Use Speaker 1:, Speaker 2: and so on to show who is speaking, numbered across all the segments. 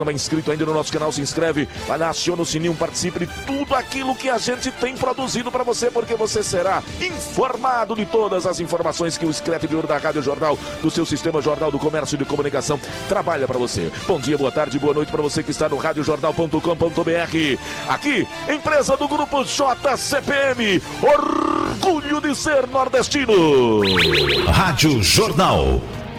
Speaker 1: Não é inscrito ainda no nosso canal, se inscreve, vai lá, aciona o sininho, participe de tudo aquilo que a gente tem produzido para você, porque você será informado de todas as informações que o Screte de Ouro da Rádio Jornal, do seu Sistema Jornal do Comércio e de Comunicação, trabalha para você. Bom dia, boa tarde, boa noite para você que está no radiojornal.com.br. Aqui, empresa do Grupo JCPM, orgulho de ser nordestino.
Speaker 2: Rádio Jornal.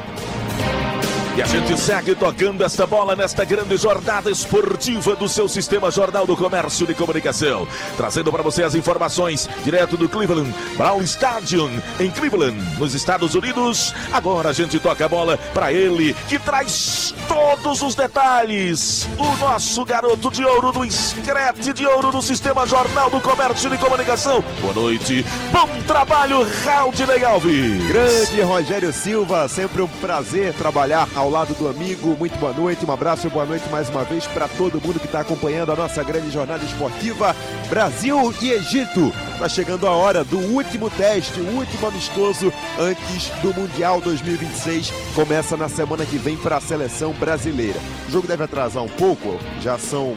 Speaker 1: E a gente segue tocando esta bola nesta grande jornada esportiva do seu Sistema Jornal do Comércio e Comunicação. Trazendo para você as informações direto do Cleveland Brown Stadium, em Cleveland, nos Estados Unidos. Agora a gente toca a bola para ele, que traz todos os detalhes. O nosso garoto de ouro do Screte de Ouro do Sistema Jornal do Comércio e Comunicação. Boa noite, bom trabalho, Raudinei Alves.
Speaker 3: Grande Rogério Silva, sempre um prazer trabalhar ao lado do amigo. Muito boa noite, um abraço e boa noite mais uma vez para todo mundo que está acompanhando a nossa grande jornada esportiva Brasil e Egito. Está chegando a hora do último teste, o último amistoso antes do Mundial 2026. Começa na semana que vem para a seleção brasileira. O jogo deve atrasar um pouco, já são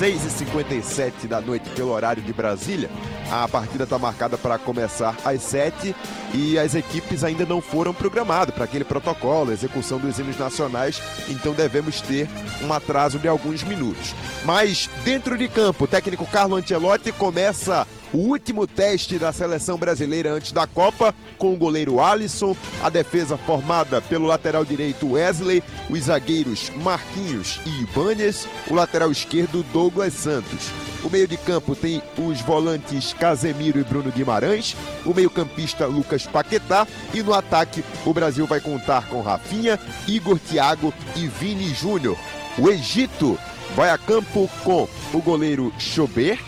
Speaker 3: 6h57 da noite pelo horário de Brasília. A partida está marcada para começar às 7 e as equipes ainda não foram programadas para aquele protocolo, execução dos hinos nacionais, então devemos ter um atraso de alguns minutos. Mas dentro de campo, o técnico Carlo Ancelotti começa o último teste da seleção brasileira antes da Copa, com o goleiro Alisson, a defesa formada pelo lateral direito Wesley, os zagueiros Marquinhos e Ibanez, o lateral esquerdo Douglas Santos. O meio de campo tem os volantes Casemiro e Bruno Guimarães, o meio-campista Lucas Paquetá e no ataque o Brasil vai contar com Rafinha, Igor Thiago e Vini Júnior. O Egito vai a campo com o goleiro Chober,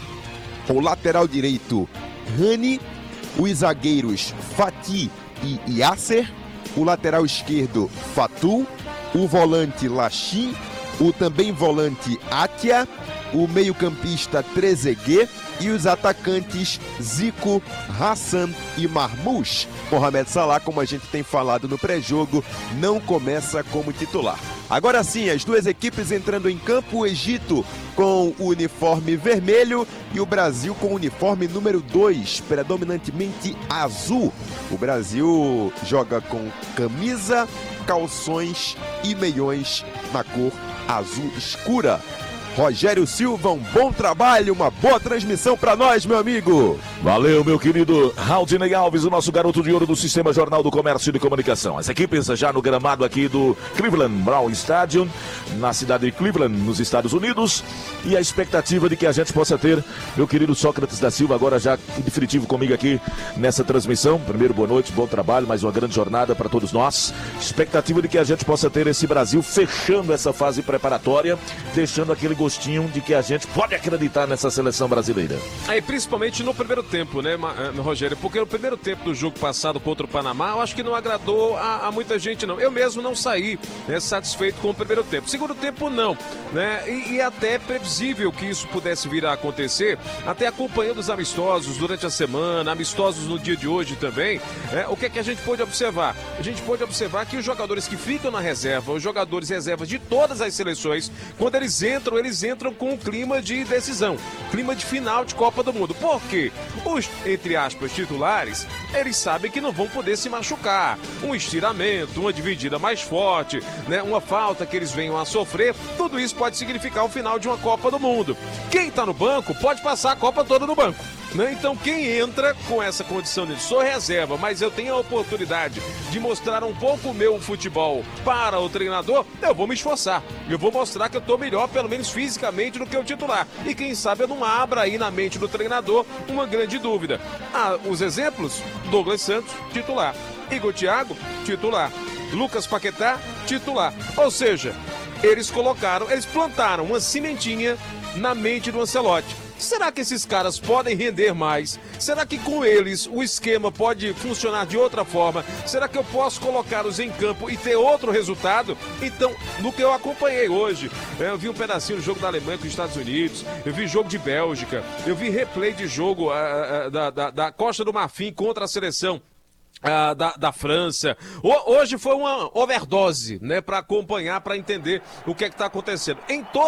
Speaker 3: o lateral direito Rani, os zagueiros Fatih e Yasser, o lateral esquerdo Fatou, o volante Lachim, o também volante Atia, o meio-campista Trezeguet e os atacantes Zico, Hassan e Marmoush. Mohamed Salah, como a gente tem falado no pré-jogo, não começa como titular. Agora sim, as duas equipes entrando em campo, o Egito com o uniforme vermelho e o Brasil com o uniforme número 2, predominantemente azul. O Brasil joga com camisa, calções e meiões na cor azul escura. Rogério Silva, um bom trabalho, uma boa transmissão para nós, meu amigo.
Speaker 1: Valeu, meu querido Raudinei Alves, o nosso garoto de ouro do Sistema Jornal do Comércio e de Comunicação. As equipes já no gramado aqui do Cleveland Brown Stadium, na cidade de Cleveland, nos Estados Unidos. E a expectativa de que a gente possa ter meu querido Sócrates da Silva, agora já em definitivo comigo aqui nessa transmissão. Primeiro, boa noite, bom trabalho, mais uma grande jornada para todos nós. Expectativa de que a gente possa ter esse Brasil fechando essa fase preparatória, deixando aquele gostinho de que a gente pode acreditar nessa seleção brasileira.
Speaker 4: Aí, principalmente no primeiro tempo, né, Rogério? Porque no primeiro tempo do jogo passado contra o Panamá, eu acho que não agradou a muita gente, não. Eu mesmo não saí, né, satisfeito com o primeiro tempo. Segundo tempo, não, né? E até é previsível que isso pudesse vir a acontecer, até acompanhando os amistosos durante a semana, amistosos no dia de hoje também. O que é que a gente pôde observar? A gente pôde observar que os jogadores que ficam na reserva, os jogadores reservas de todas as seleções, quando eles entram com um clima de decisão, clima de final de Copa do Mundo. Por quê? Os, entre aspas, titulares, eles sabem que não vão poder se machucar. Um estiramento, uma dividida mais forte, né, uma falta que eles venham a sofrer, tudo isso pode significar o final de uma Copa do Mundo. Quem está no banco pode passar a Copa toda no banco, né? Então quem entra com essa condição de sou reserva, mas eu tenho a oportunidade de mostrar um pouco o meu futebol para o treinador, eu vou me esforçar. Eu vou mostrar que eu estou melhor, pelo menos fisicamente, do que o titular. E quem sabe eu não abra aí na mente do treinador uma grande dúvida. Os exemplos, Douglas Santos, titular. Igor Thiago, titular. Lucas Paquetá, titular. Ou seja, eles plantaram uma cimentinha na mente do Ancelotti. Será que esses caras podem render mais? Será que com eles o esquema pode funcionar de outra forma? Será que eu posso colocá-los em campo e ter outro resultado? Então, no que eu acompanhei hoje, eu vi um pedacinho do jogo da Alemanha com os Estados Unidos, eu vi jogo de Bélgica, eu vi replay de jogo da Costa do Marfim contra a seleção da França. Hoje foi uma overdose, né, para acompanhar, para entender o que é que está acontecendo.